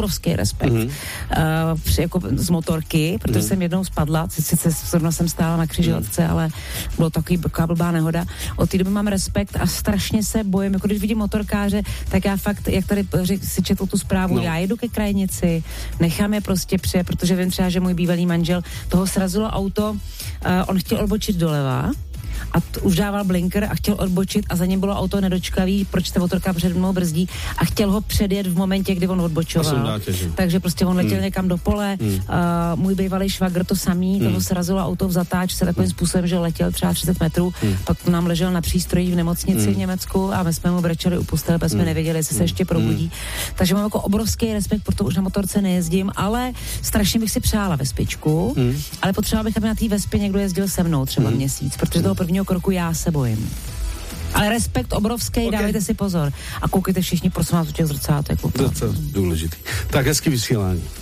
obrovský respekt jako z motorky, protože jsem jednou spadla, sice zrovna jsem stála na křižovatce, ale bylo taková blbá nehoda. Od té doby mám respekt a strašně se bojím, jako když vidím motorkáře, tak já fakt, jak tady si četl tu zprávu, já jedu ke krajnici, nechám je prostě přijet, protože vím třeba, že můj bývalý manžel toho srazilo auto, on chtěl odbočit doleva, a už dával blinker a chtěl odbočit a za ním bylo auto nedočkavý, proč ta motorka před mnou brzdí a chtěl ho předjet v momentě, kdy on odbočoval. Takže prostě on letěl někam do pole. Můj bývalý švagr to samý, toho srazilo auto v zatáčce takovým způsobem, že letěl třeba 30 metrů, pak nám ležel na přístroji v nemocnici v Německu a my jsme mu brečeli u postele, protože jsme nevěděli, jestli se ještě probudí. Takže mám jako obrovský respekt, proto už na motorce nejezdím, ale strašně bych si přála vespičku, ale potřebovala bych, aby na té vespě někdo jezdil se mnou třeba měsíc, protože toho prvního kroku já se bojím. Ale respekt obrovský, dávajte si pozor. A koukejte všichni, prosím vás, u těch zrcátek. To je důležitý. Tak hezký vysílání.